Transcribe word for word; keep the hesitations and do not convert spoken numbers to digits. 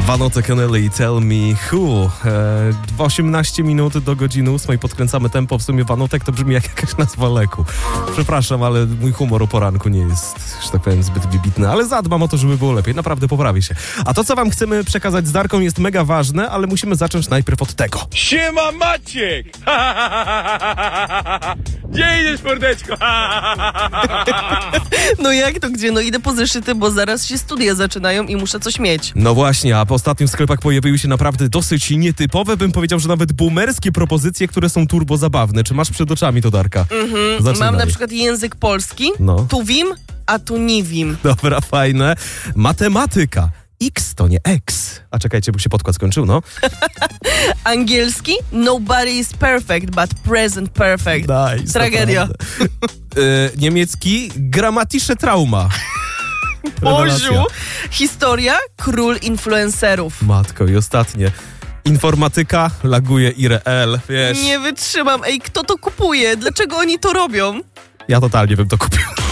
Vanotek Enely, Tell Me Who. E, osiemnaście minut do godziny ósmej, podkręcamy tempo. W sumie Vanotek to brzmi jak jakaś nazwa leku. Przepraszam, ale mój humor o poranku nie jest, że tak powiem, zbyt wybitny, ale zadbam o to, żeby było lepiej. Naprawdę poprawi się. A to, co wam chcemy przekazać z Darką, jest mega ważne, ale musimy zacząć najpierw od tego. Siema Maciek! Gdzie idziesz, mordeczko? No jak to gdzie? No idę po zeszyty, bo zaraz się studia zaczynają i muszę coś mieć. No właśnie, a po ostatnim sklepach pojawiły się naprawdę dosyć nietypowe, bym powiedział, że nawet boomerskie propozycje, które są turbo zabawne. Czy masz przed oczami to, Darka? Mhm. Mam na przykład język polski, no. tu wim, a tu nie wim. Dobra, fajne. Matematyka. X to nie X. A czekajcie, bo się podkład skończył, no. Angielski, nobody is perfect, but present perfect. Nice, Tragedia. y, niemiecki, gramatische trauma. Boziu. Historia, król influencerów. Matko, i ostatnie. Informatyka, laguje I R L, wiesz. Nie wytrzymam. Ej, kto to kupuje? Dlaczego oni to robią? Ja totalnie bym to kupił.